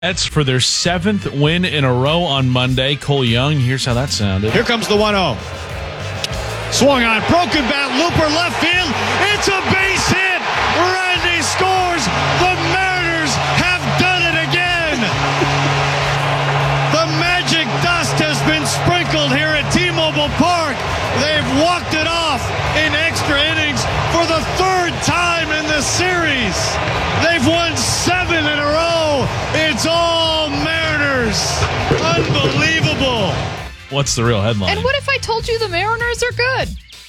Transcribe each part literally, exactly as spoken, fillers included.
That's for their seventh win in a row on Monday. Cole Young, here's how that sounded. Here comes the one oh. Swung on, broken bat, looper left field. It's a base hit. Randy scores. The Mariners have done it again. The magic dust has been sprinkled here at T-Mobile Park. They've walked it off in extra innings for the third time in the series. They've won seven in a row. It's all Mariners. Unbelievable. What's the real headline? And what if I told you the Mariners are good?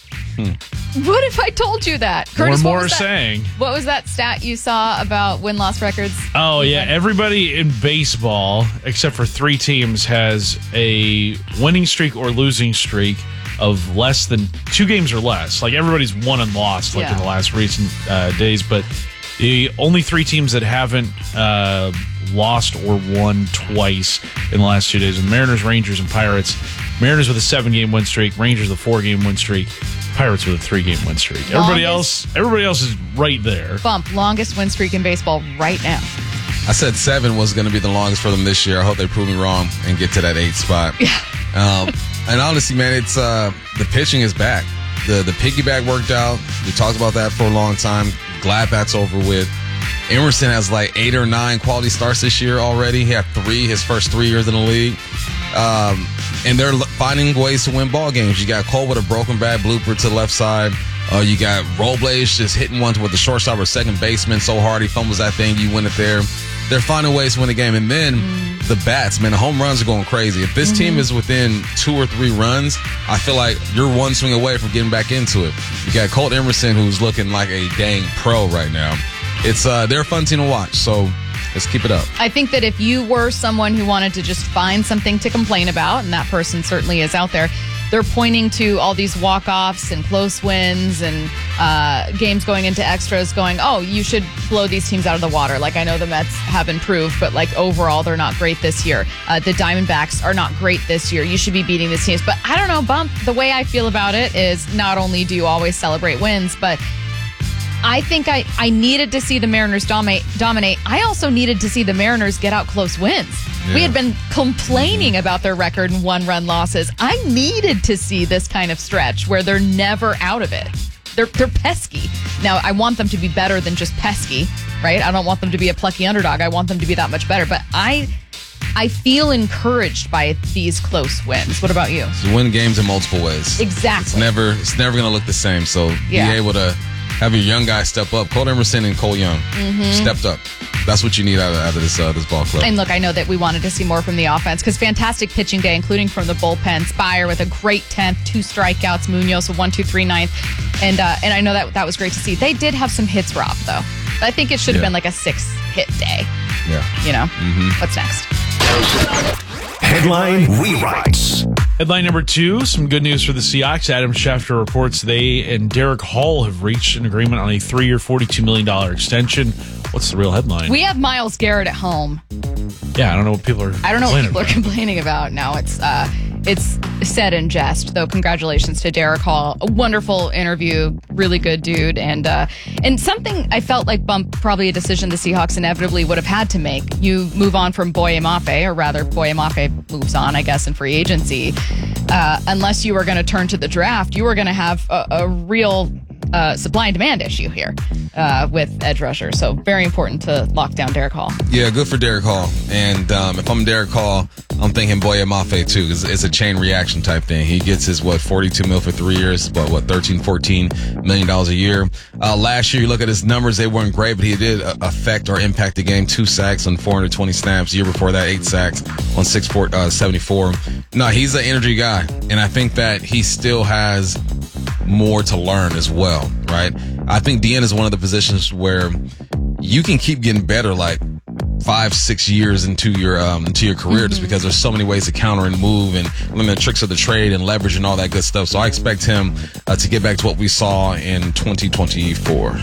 Hmm. What if I told you that? Curtis, Curtis, more what more was that- saying. What was that stat you saw about win-loss records? Oh, yeah. Everybody in baseball, except for three teams, has a winning streak or losing streak of less than two games or less. Like, everybody's won and lost, like, Yeah. in the last recent uh, days. But the only three teams that haven't uh, lost or won twice in the last two days are the Mariners, Rangers, and Pirates. Mariners with a seven-game win streak. Rangers with a four-game win streak. Pirates with a three-game win streak. Everybody Longest- else, everybody else is right there. Bump, longest win streak in baseball right now. I said seven was going to be the longest for them this year. I hope they prove me wrong and get to that eight spot. Yeah. Um, and honestly, man, it's uh, the pitching is back. The the piggyback worked out. We talked about that for a long time. Glad that's over with. Emerson has like eight or nine quality starts this year already. He had three his first three years in the league. Um, and they're finding ways to win ball games. You got Cole with a broken bat blooper to the left side. Uh, you got Robles just hitting one with the shortstop or second baseman so hard he fumbles that thing. You win it there. They're finding ways to win the game. And then mm. the bats, man, the home runs are going crazy. If this mm-hmm. team is within two or three runs, I feel like you're one swing away from getting back into it. You got Colt Emerson, who's looking like a dang pro right now. It's uh, they're a fun team to watch. So let's keep it up. I think that if you were someone who wanted to just find something to complain about, and that person certainly is out there, they're pointing to all these walk-offs and close wins and uh, games going into extras going, oh, you should blow these teams out of the water. Like, I know the Mets have improved, but, like, overall, they're not great this year. Uh, the Diamondbacks are not great this year. You should be beating these teams. But I don't know, Bump, the way I feel about it is not only do you always celebrate wins, but I think I, I needed to see the Mariners dominate, dominate. I also needed to see the Mariners get out close wins. Yeah. We had been complaining about their record and one-run losses. I needed to see this kind of stretch where they're never out of it. They're they're pesky. Now, I want them to be better than just pesky, right? I don't want them to be a plucky underdog. I want them to be that much better. But I I feel encouraged by these close wins. What about you? So win games in multiple ways. Exactly. It's never it's never going to look the same. So yeah. be able to have your young guys step up. Cole Emerson and Cole Young mm-hmm. stepped up. That's what you need out of, out of this uh, this ball club. And look, I know that we wanted to see more from the offense because fantastic pitching day, including from the bullpen. Spire with a great tenth, two strikeouts. Munoz a one, two, three, ninth, and uh, and I know that that was great to see. They did have some hits, Rob, though. But I think it should have yeah. been like a six hit day. Yeah, you know. Mm-hmm. What's next? Headline rewrites. Headline number two, some good news for the Seahawks. Adam Schefter reports they and Derek Hall have reached an agreement on a three-year, forty-two million dollars extension. What's the real headline? We have Myles Garrett at home. Yeah, I don't know what people are I don't know what people about. are complaining about. No, it's uh, it's said in jest, though. Congratulations to Derek Hall. A wonderful interview, really good dude. And uh, and something I felt like Bump, probably a decision the Seahawks inevitably would have had to make. You move on from Boye Mafe, or rather Boye Mafe moves on, I guess, in free agency. Uh, unless you were going to turn to the draft, you were going to have a, a real uh, supply and demand issue here uh, with edge rusher. So very important to lock down Derek Hall. Yeah, good for Derek Hall. And um, if I'm Derek Hall, I'm thinking Boye Mafe too. It's, it's a chain reaction type thing. He gets his, what, forty-two mil for three years, but what, thirteen, fourteen million dollars a year. Uh, last year, you look at his numbers, they weren't great, but he did uh, affect or impact the game. Two sacks on four hundred twenty snaps. Year before that, eight sacks on six seventy-four. No, he's an energy guy. And I think that he still has more to learn as well, right? I think D N is one of the positions where you can keep getting better, like five, six years into your um, into your career, mm-hmm. just because there's so many ways to counter and move and learn the tricks of the trade and leverage and all that good stuff. So I expect him uh, to get back to what we saw in twenty twenty-four.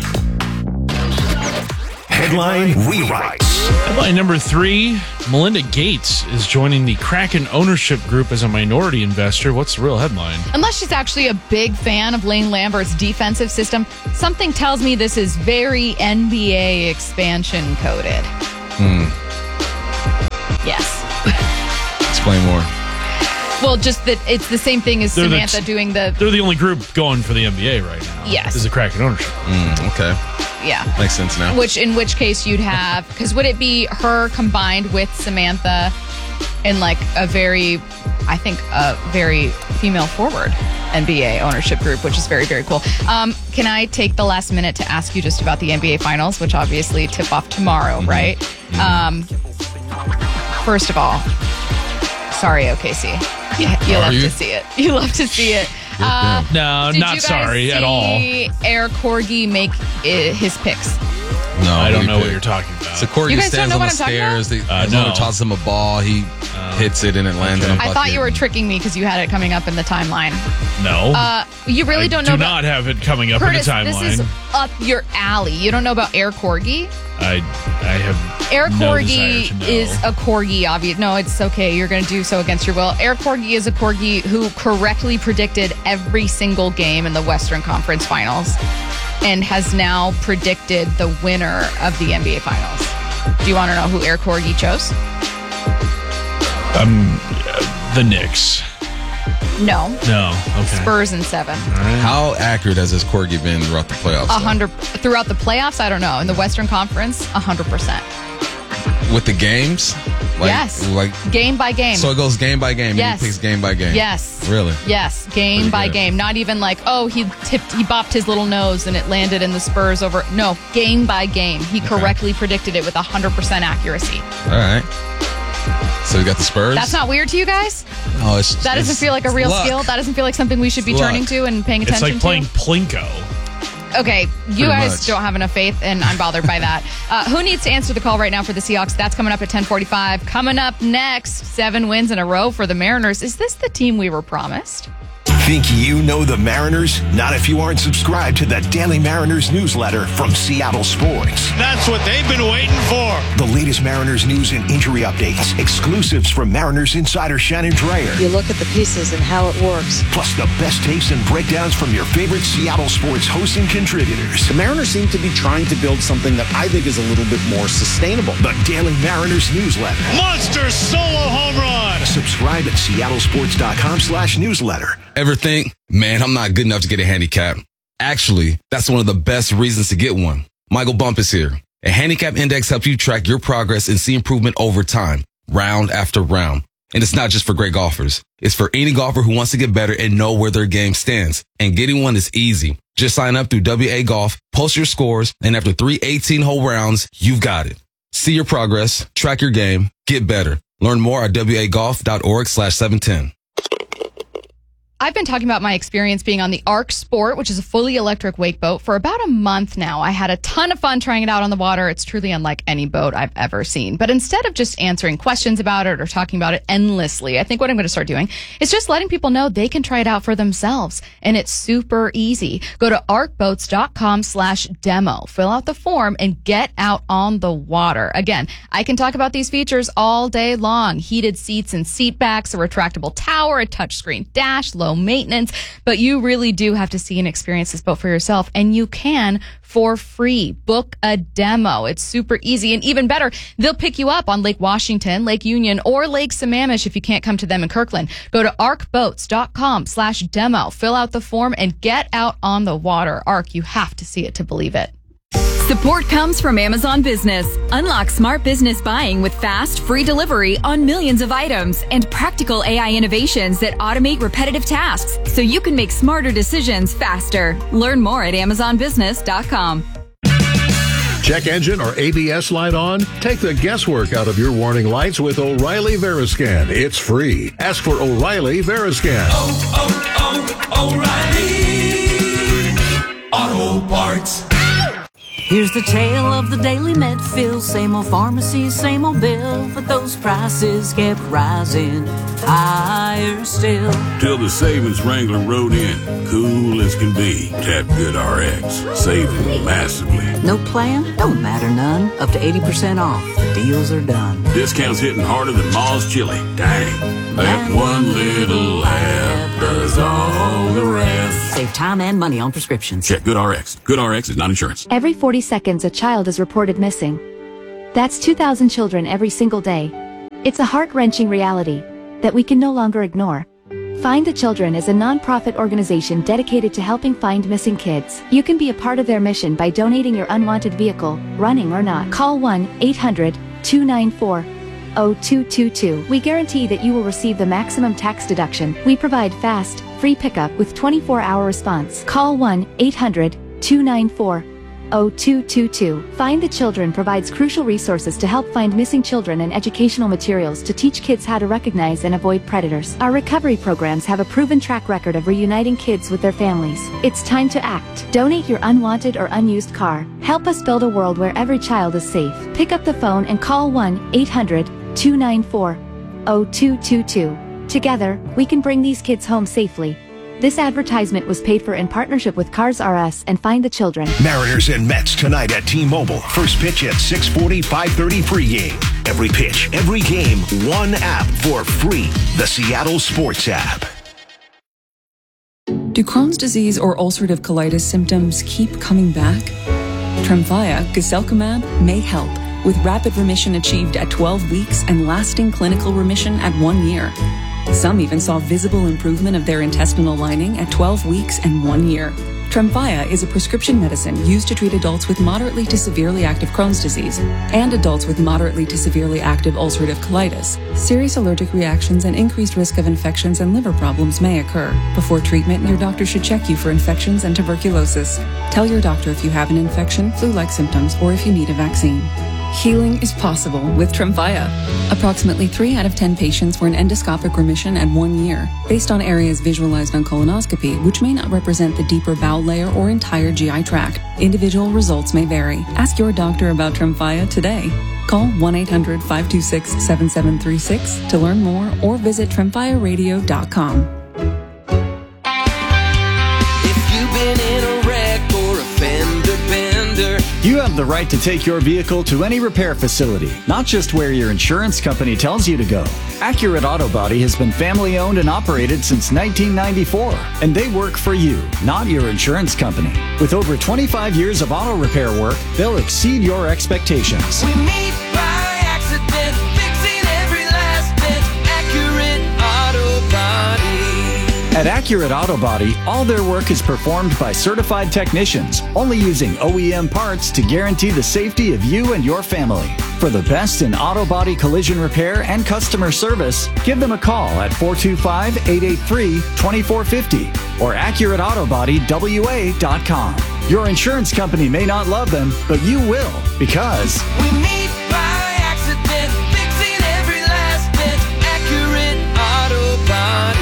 Headline rewrites. Headline number three, Melinda Gates is joining the Kraken ownership group as a minority investor. What's the real headline? Unless she's actually a big fan of Lane Lambert's defensive system, something tells me this is very N B A expansion coded. Hmm. Yes. Explain more. Well, just that it's the same thing as They're the- Samantha doing the. They're the only group going for the N B A right now. Yes. Is the Kraken ownership. Mm, okay. Yeah. Makes sense now. Which, in which case, you'd have because would it be her combined with Samantha in like a very, I think, a very female forward N B A ownership group, which is very, very cool. Um, can I take the last minute to ask you just about the N B A Finals, which obviously tip off tomorrow, Mm-hmm. right? Mm-hmm. Um, first of all, sorry, O K C. You, you Are love you? to see it. You love to see it. Uh, No, did not you guys sorry at all. see Eric Corgi make i- his picks? No, I don't he know what picked. you're talking about. So Corey You guys stands don't know on what the I'm talking stairs. The, Uh, his no. owner tosses him a ball. He hits it and it lands okay. in a I bucket. thought you were tricking me because you had it coming up in the timeline. no. Uh, you really I don't do know not about have it coming up Curtis. in the This timeline. is up your alley. You don't know about Eric Corgi? I I have Eric no Corgi desire to know. is a corgi. Obvious. No, it's okay. You're going to do so against your will. Eric Corgi is a corgi who correctly predicted every single game in the Western Conference Finals, and has now predicted the winner of the N B A Finals. Do you want to know who Eric Corgi chose? um uh, the Knicks. No, No. Okay. Spurs in seven. How accurate has this Corgi been throughout the playoffs? A though? hundred throughout the playoffs. I don't know. In the Western Conference, a hundred percent. With the games? Like, Yes. Like, Game by game. so it goes game by game. Yes. And he picks game by game. Yes. Really? Yes, game Pretty by good. game. Not even like, oh, he tipped, he bopped his little nose and it landed in the Spurs over. No, game by game. He correctly predicted it with one hundred percent accuracy. All right. So we got the Spurs. That's not weird to you guys? Oh, it's, That doesn't it's feel like a real luck. skill? That doesn't feel like something we should be Luck. turning to and paying It's attention like playing to? Plinko. Okay, you Pretty guys much. don't have enough faith, and I'm bothered by that. Uh, who needs to answer the call right now for the Seahawks? That's coming up at ten forty-five. Coming up next, seven wins in a row for the Mariners. Is this the team we were promised? Think you know the Mariners? Not if you aren't subscribed to the Daily Mariners newsletter from Seattle Sports. That's what they've been waiting for. The latest Mariners news and injury updates, exclusives from Mariners insider Shannon Dreyer, You look at the pieces and how it works. plus the best takes and breakdowns from your favorite Seattle sports hosts and contributors. The Mariners seem to be trying to build something that I think is a little bit more sustainable. The Daily Mariners newsletter. Monster solo home run. Subscribe at seattlesports.com slash newsletter. Ever think, man, I'm not good enough to get a handicap? Actually, that's one of the best reasons to get one. Michael Bump is here. A handicap index helps you track your progress and see improvement over time, round after round. And it's not just for great golfers. It's for any golfer who wants to get better and know where their game stands. And getting one is easy. Just sign up through W A Golf, post your scores, and after three eighteen-hole rounds, you've got it. See your progress, track your game, get better. Learn more at wagolf.org slash 710. I've been talking about my experience being on the Arc Sport, which is a fully electric wake boat, for about a month now. I had a ton of fun trying it out on the water. It's truly unlike any boat I've ever seen. But instead of just answering questions about it or talking about it endlessly, I think what I'm going to start doing is just letting people know they can try it out for themselves. And it's super easy. Go to arcboats.com slash demo, fill out the form, and get out on the water. Again, I can talk about these features all day long. Heated seats and seat backs, a retractable tower, a touchscreen dash, low maintenance, but you really do have to see and experience this boat for yourself, and you can for free. Book a demo. It's super easy, and even better, they'll pick you up on Lake Washington, Lake Union, or Lake Sammamish if you can't come to them in Kirkland. Go to arcboats.com slash demo, fill out the form, and get out on the water. Arc, you have to see it to believe it. Support comes from Amazon Business. Unlock smart business buying with fast, free delivery on millions of items and practical A I innovations that automate repetitive tasks so you can make smarter decisions faster. Learn more at amazon business dot com. Check engine or A B S light on? Take the guesswork out of your warning lights with O'Reilly Veriscan. It's free. Ask for O'Reilly Veriscan. Oh, oh, oh, O'Reilly Auto Parts. Here's the tale of the daily Medfield. Same old pharmacy, same old bill, but those prices kept rising higher still. Till the savings Wrangler rode in, cool as can be. Tap Good R X, saving massively. No plan? Don't matter none. Up to eighty percent off. The deals are done. Discounts hitting harder than Ma's chili. Dang, that one little app does all the rest. Save time and money on prescriptions. Check Good R X. Good R X is not insurance. Every forty seconds, a child is reported missing. That's two thousand children every single day. It's a heart-wrenching reality that we can no longer ignore. Find the Children is a non-profit organization dedicated to helping find missing kids. You can be a part of their mission by donating your unwanted vehicle, running or not. Call one eight hundred two nine four zero two two two. We guarantee that you will receive the maximum tax deduction. We provide fast, free pickup with twenty-four hour response. Call one eight hundred two nine four zero two two two. Find the Children provides crucial resources to help find missing children and educational materials to teach kids how to recognize and avoid predators. Our recovery programs have a proven track record of reuniting kids with their families. It's time to act. Donate your unwanted or unused car. Help us build a world where every child is safe. Pick up the phone and call one eight hundred two nine four zero two two two. Together, we can bring these kids home safely. This advertisement was paid for in partnership with Cars R Us and Find the Children. Mariners and Mets tonight at T-Mobile. First pitch at six forty, five thirty pregame. Every pitch, every game, one app for free. The Seattle Sports app. Do Crohn's disease or ulcerative colitis symptoms keep coming back? Tremfya, guselkumab, may help, with rapid remission achieved at twelve weeks and lasting clinical remission at one year. Some even saw visible improvement of their intestinal lining at twelve weeks and one year. Tremfya is a prescription medicine used to treat adults with moderately to severely active Crohn's disease and adults with moderately to severely active ulcerative colitis. Serious allergic reactions and increased risk of infections and liver problems may occur. Before treatment, your doctor should check you for infections and tuberculosis. Tell your doctor if you have an infection, flu-like symptoms, or if you need a vaccine. Healing is possible with Tremfya. Approximately three out of ten patients were in endoscopic remission at one year, based on areas visualized on colonoscopy, which may not represent the deeper bowel layer or entire G I tract. Individual results may vary. Ask your doctor about Tremfya today. Call one eight hundred five two six seven seven three six to learn more or visit tremfya radio dot com. You have the right to take your vehicle to any repair facility, not just where your insurance company tells you to go. Accurate Auto Body has been family owned and operated since nineteen ninety-four, and they work for you, not your insurance company. With over twenty-five years of auto repair work, they'll exceed your expectations. We meet by accident, fixing every last bit. Accurate Auto Body. At Accurate Auto Body, all their work is performed by certified technicians, only using O E M parts to guarantee the safety of you and your family. For the best in auto body collision repair and customer service, give them a call at four two five, eight eight three, two four five zero or accurate auto body w a dot com. Your insurance company may not love them, but you will, because we meet by accident, fixing every last bit. Accurate Auto Body.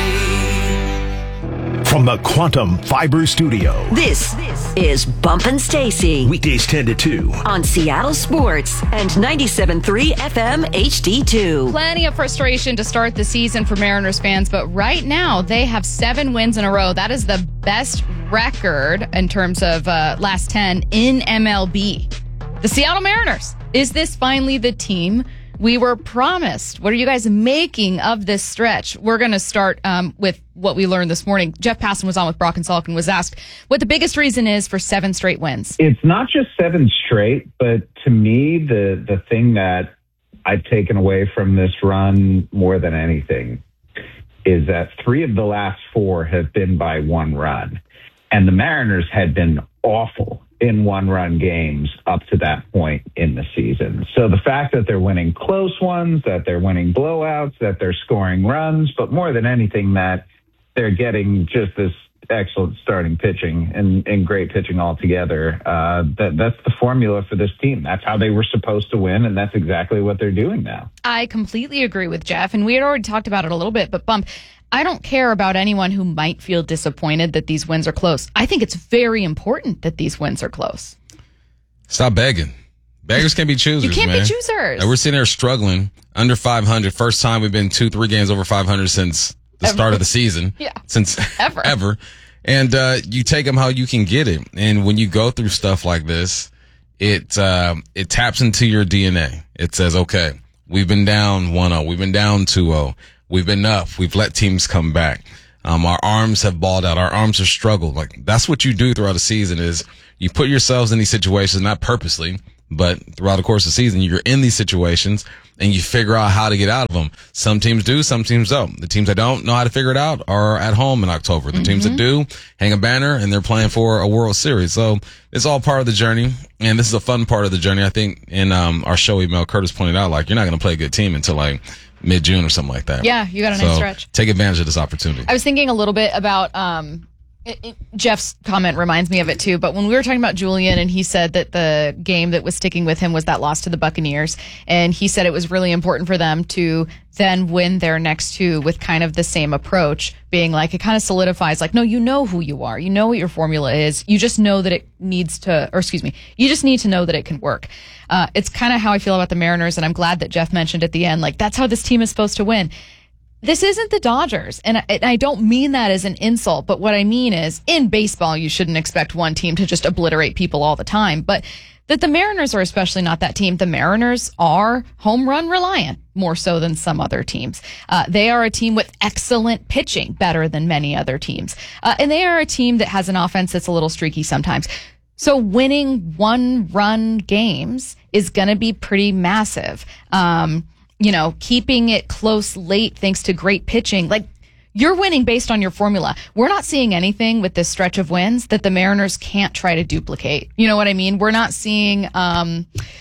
From the Quantum Fiber Studio. This is Bumpin' Stacy. Weekdays ten to two. On Seattle Sports and ninety-seven point three F M H D two. Plenty of frustration to start the season for Mariners fans, but right now they have seven wins in a row. That is the best record in terms of uh, last ten in M L B. The Seattle Mariners. Is this finally the team we were promised? What are you guys making of this stretch? We're going to start um, with what we learned this morning. Jeff Passan was on with Brock and Salk and was asked what the biggest reason is for seven straight wins. It's not just seven straight, but to me, the, the thing that I've taken away from this run more than anything is that three of the last four have been by one run. And the Mariners had been awful in one-run games up to that point in the season. So the fact that they're winning close ones, that they're winning blowouts, that they're scoring runs, but more than anything, that they're getting just this excellent starting pitching and, and great pitching altogether. Uh, that that's the formula for this team. That's how they were supposed to win, and that's exactly what they're doing now. I completely agree with Jeff, and we had already talked about it a little bit, but Bump, I don't care about anyone who might feel disappointed that these wins are close. I think it's very important that these wins are close. Stop begging. Beggars can't be choosers, You can't man. be choosers. And we're sitting there struggling under five hundred. First time we've been two, three games over five hundred since the Ever. start of the season. Yeah. Since ever. ever. And uh, you take them how you can get it. And when you go through stuff like this, it uh, it taps into your D N A. It says, okay, we've been down one oh. We've been down two oh. We've been up. We've let teams come back. Um, our arms have balled out. Our arms have struggled. Like, that's what you do throughout the season is you put yourselves in these situations, not purposely, but throughout the course of the season, you're in these situations and you figure out how to get out of them. Some teams do, some teams don't. The teams that don't know how to figure it out are at home in October. The mm-hmm. teams that do hang a banner, and they're playing for a World Series. So it's all part of the journey, and this is a fun part of the journey. I think in um, our show email, Curtis pointed out, like, you're not going to play a good team until like mid-June or something like that. Yeah, you got a nice so stretch. Take advantage of this opportunity. I was thinking a little bit about um, it, it, Jeff's comment reminds me of it too, but when we were talking about Julian and he said that the game that was sticking with him was that loss to the Buccaneers, and he said it was really important for them to then win their next two with kind of the same approach, being like, it kind of solidifies, like, no, you know who you are. You know what your formula is. You just know that it needs to, or excuse me, you just need to know that it can work. Uh, it's kind of how I feel about the Mariners, and I'm glad that Jeff mentioned at the end, like, that's how this team is supposed to win. This isn't the Dodgers, and I, and I don't mean that as an insult, but what I mean is, in baseball, you shouldn't expect one team to just obliterate people all the time, but that the Mariners are especially not that team. The Mariners are home run reliant, more so than some other teams. Uh, they are a team with excellent pitching, better than many other teams. Uh, and they are a team that has an offense that's a little streaky sometimes. So winning one-run games is going to be pretty massive. Um, you know, keeping it close late thanks to great pitching, like, you're winning based on your formula. We're not seeing anything with this stretch of wins that the Mariners can't try to duplicate. You know what I mean? We're not seeing, um,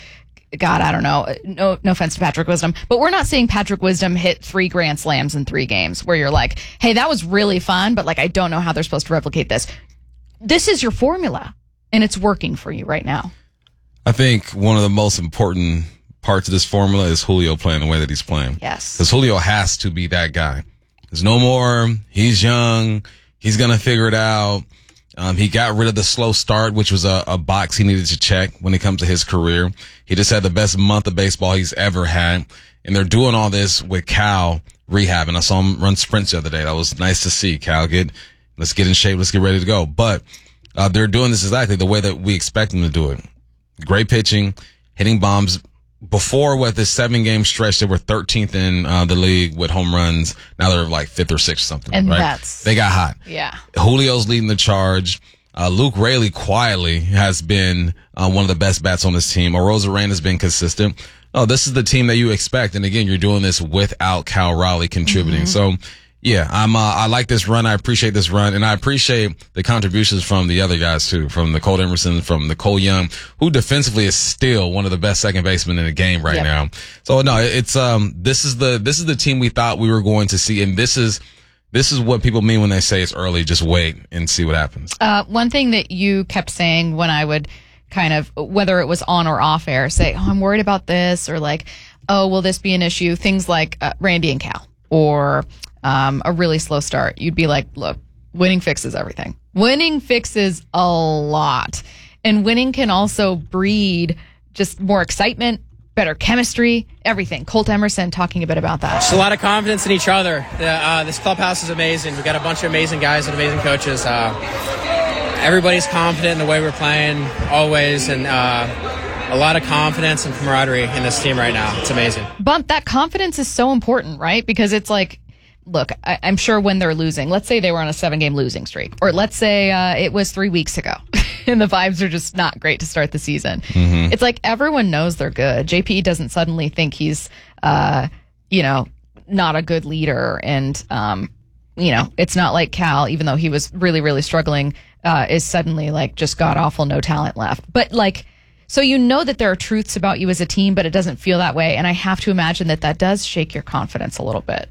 God, I don't know. No, no offense to Patrick Wisdom, but we're not seeing Patrick Wisdom hit three grand slams in three games where you're like, hey, that was really fun, but like, I don't know how they're supposed to replicate this. This is your formula, and it's working for you right now. I think one of the most important parts of this formula is Julio playing the way that he's playing. Yes. Because Julio has to be that guy. There's no more. He's young. He's going to figure it out. Um, he got rid of the slow start, which was a, a box he needed to check when it comes to his career. He just had the best month of baseball he's ever had. And they're doing all this with Cal rehabbing. I saw him run sprints the other day. That was nice to see. Cal, get, let's get in shape. Let's get ready to go. But uh, they're doing this exactly the way that we expect them to do it. Great pitching, hitting bombs. Before what this seven game stretch, they were thirteenth in uh, the league with home runs. Now they're like fifth or sixth or something. And right? that's, they got hot. Yeah. Julio's leading the charge. Uh, Luke Raley quietly has been uh, one of the best bats on this team. Arozarena has been consistent. Oh, this is the team that you expect. And again, you're doing this without Cal Raleigh contributing. Mm-hmm. So yeah, I'm, uh, I like this run. I appreciate this run. And I appreciate the contributions from the other guys too, from Nicole Emerson, from Nicole Young, who defensively is still one of the best second basemen in the game right yep. now. So no, it's, um, this is the, this is the team we thought we were going to see. And this is, this is what people mean when they say it's early. Just wait and see what happens. Uh, one thing that you kept saying when I would kind of, whether it was on or off air, say, oh, I'm worried about this, or like, oh, will this be an issue? Things like uh, Randy and Cal, or Um, a really slow start. You'd be like, look, winning fixes everything. Winning fixes a lot. And winning can also breed just more excitement, better chemistry, everything. Colt Emerson talking a bit about that. Just a lot of confidence in each other. The, uh, this clubhouse is amazing. We've got a bunch of amazing guys and amazing coaches. Uh, everybody's confident in the way we're playing, always, and uh, a lot of confidence and camaraderie in this team right now. It's amazing. Bump, that confidence is so important, right? Because it's like, look, I, I'm sure when they're losing, let's say they were on a seven-game losing streak, or let's say uh, it was three weeks ago, and the vibes are just not great to start the season. Mm-hmm. It's like everyone knows they're good. J P doesn't suddenly think he's, uh, you know, not a good leader, and um, you know, it's not like Cal, even though he was really, really struggling, uh, is suddenly like just god awful, no talent left. But like, so you know that there are truths about you as a team, but it doesn't feel that way, and I have to imagine that that does shake your confidence a little bit.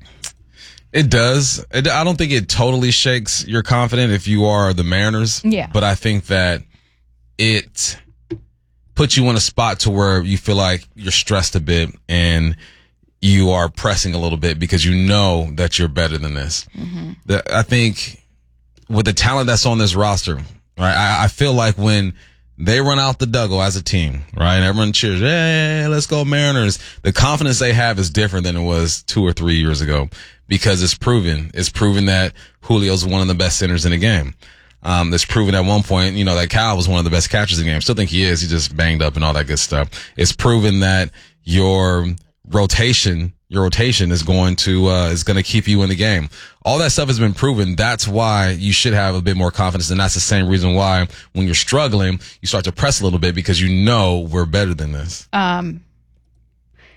It does. It, I don't think it totally shakes your confidence if you are the Mariners. Yeah. But I think that it puts you in a spot to where you feel like you're stressed a bit and you are pressing a little bit because you know that you're better than this. Mm-hmm. The, I think with the talent that's on this roster, right, I, I feel like when they run out the Duggo as a team, right, and everyone cheers, hey, let's go Mariners, the confidence they have is different than it was two or three years ago. Because it's proven, it's proven that Julio's one of the best centers in the game. Um, it's proven at one point, you know, that Cal was one of the best catchers in the game. Still think he is. He just banged up and all that good stuff. It's proven that your rotation, your rotation is going to, uh, is going to keep you in the game. All that stuff has been proven. That's why you should have a bit more confidence. And that's the same reason why when you're struggling, you start to press a little bit because you know we're better than this. Um,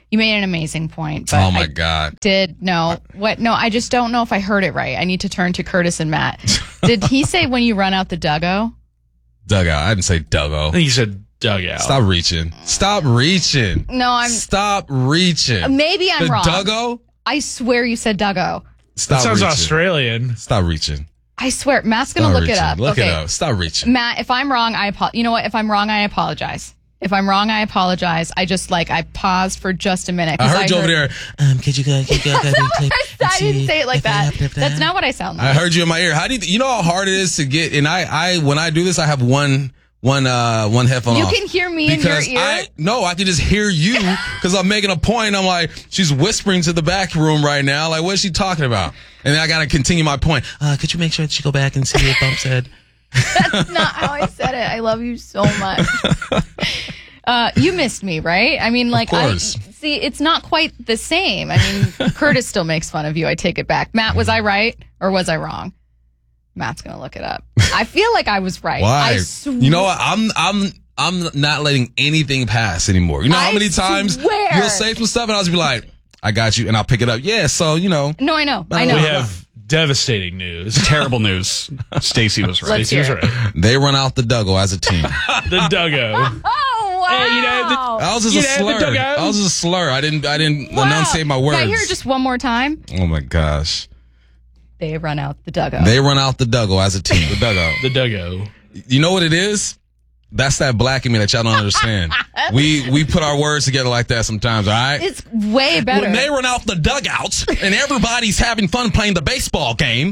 You made an amazing point. But Oh, my I God. Did no what? No, I just don't know if I heard it right. I need to turn to Curtis and Matt. Did he say when you run out the duggo? Dugout. I didn't say duggo. I think you said dugout. Stop reaching. Stop reaching. No, I'm. Stop reaching. Maybe I'm the wrong. Duggo? I swear you said duggo. Stop That sounds reaching. Australian. Stop reaching. I swear, Matt's gonna Stop look reaching. it up. Look okay. it up. Stop reaching. Matt, if I'm wrong, I apo- You know what? If I'm wrong, I apologize. If I'm wrong, I apologize. I just like I paused for just a minute. I heard you over there. Um, could you go? Could you go? Could you click and I didn't see say it like if that. happened, if That's not what I sound like. I heard you in my ear. How do you? You know how hard it is to get? And I, I when I do this, I have one, one, uh, one headphone You off. can hear me in your because ear? I no, I can just hear you because I'm making a point. I'm like, she's whispering to the back room right now. Like, what is she talking about? And then I got to continue my point. Uh, could you make sure that you go back and see what Bump said? That's not how I said it. I love you so much. Uh, you missed me, right? I mean, like, I course. see, it's not quite the same. I mean, Curtis still makes fun of you. I take it back. Matt, was I right or was I wrong? Matt's gonna look it up. I feel like I was right. Why? I swear. You know what? I'm I'm I'm not letting anything pass anymore. You know how I many times swear. you'll say some stuff and I'll just be like, I got you, and I'll pick it up. Yeah, so you know. No, I know. I know. We have devastating news. Terrible news. Stacy was right. Let's Stacey was hear it. right. They run out the Duggo as a team. The Duggo. Oh wow! Hey, you know, the- That was just You a know, the slur. Dugout. That was just a slur. I didn't I didn't Wow. enunciate my words. Can I hear it just one more time? Oh my gosh. They run out the dugout. They run out the Duggo as a team. The Duggo. The Duggo. You know what it is? That's that black in me that y'all don't understand. we we put our words together like that sometimes, all right? It's way better. When they run out the dugouts and everybody's having fun playing the baseball game.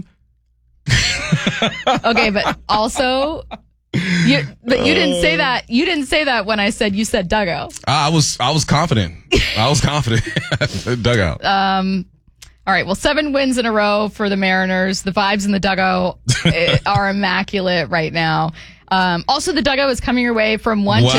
Okay, but also, you, but you didn't say that. You didn't say that when I said you said dugout. I was I was confident. I was confident. Dugout. Um, all right. Well, seven wins in a row for the Mariners. The vibes in the dugout eh, are immaculate right now. Um, also, the dugout is coming your way from one Wow. to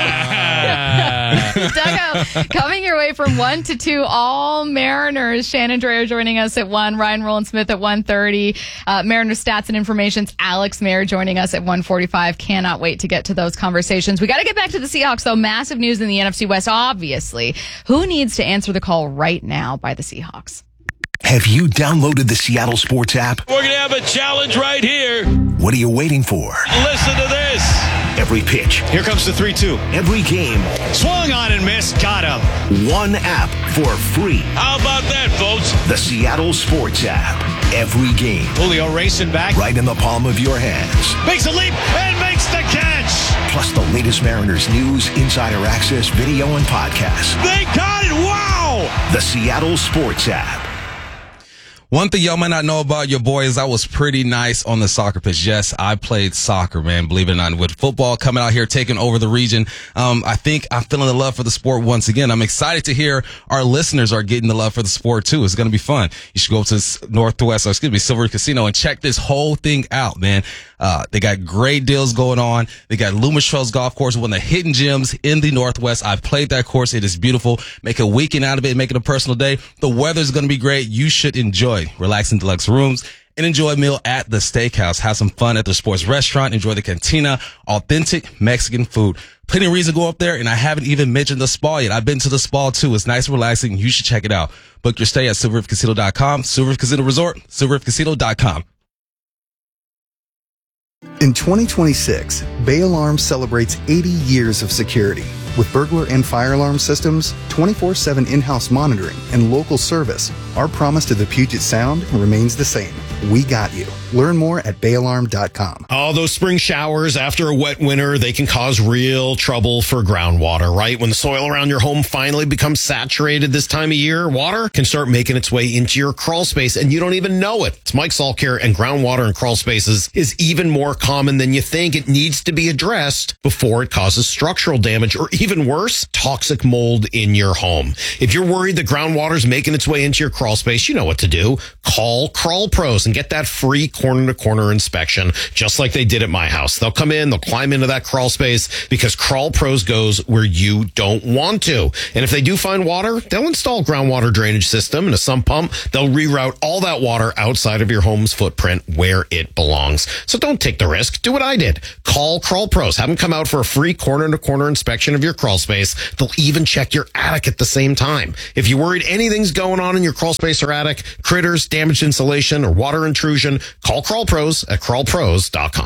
two. Dugout coming your way from one to two. All Mariners. Shannon Dreyer joining us at one. Ryan Roland Smith at one thirty. Uh, Mariners stats and information's Alex Mayer joining us at one forty-five. Cannot wait to get to those conversations. We got to get back to the Seahawks, though. Massive news in the N F C West, obviously. Who needs to answer the call right now by the Seahawks? Have you downloaded the Seattle Sports app? We're going to have a challenge right here. What are you waiting for? Listen to this. Every pitch, Here comes the three two. every game, Swung on and missed. Got him. one app for free. How about that, folks? The Seattle Sports app. Every game, Julio racing back. right in the palm of your hands. Makes a leap and makes the catch. Plus the latest Mariners news, insider access, video, and podcasts. They got it. Wow. The Seattle Sports app. One thing y'all might not know about your boy is I was pretty nice on the soccer pitch. Yes, I played soccer, man. Believe it or not. With football coming out here, taking over the region, um, I think I'm feeling the love for the sport once again. I'm excited to hear our listeners are getting the love for the sport too. It's going to be fun. You should go to s- Northwest, or excuse me, Silver Reef Casino and check this whole thing out, man. Uh, they got great deals going on. They got Loomis Trails Golf Course, one of the hidden gems in the Northwest. I've played that course. It is beautiful. Make a weekend out of it. Make it a personal day. The weather's going to be great. You should enjoy. Relax in deluxe rooms and enjoy a meal at the steakhouse. Have some fun at the sports restaurant. Enjoy the cantina. Authentic Mexican food. Plenty of reason to go up there, and I haven't even mentioned the spa yet. I've been to the spa too. It's nice and relaxing. You should check it out. Book your stay at silver reef casino dot com. Silver Reef Casino Resort, silver reef casino dot com. In twenty twenty-six, Bay Alarm celebrates eighty years of security. With burglar and fire alarm systems, twenty-four seven in-house monitoring, and local service, our promise to the Puget Sound remains the same. We got you. Learn more at bay alarm dot com. Oh, those spring showers after a wet winter, they can cause real trouble for groundwater, right? When the soil around your home finally becomes saturated this time of year, water can start making its way into your crawl space and you don't even know it. It's Mike Salkare, and groundwater in crawl spaces is even more common than you think. It needs to be addressed before it causes structural damage or even worse, toxic mold in your home. If you're worried that groundwater is making its way into your crawl space, you know what to do. Call Crawl Pros and get that free corner-to-corner inspection, just like they did at my house. They'll come in, they'll climb into that crawl space because Crawl Pros goes where you don't want to. And if they do find water, they'll install a groundwater drainage system and a sump pump. They'll reroute all that water outside of your home's footprint where it belongs. So don't take the risk. Do what I did. Call Crawl Pros. Have them come out for a free corner-to-corner inspection of your crawl space. They'll even check your attic at the same time. If you're worried anything's going on in your crawl space or attic, critters, damaged insulation, or water intrusion, call Crawl Pros at crawl pros dot com.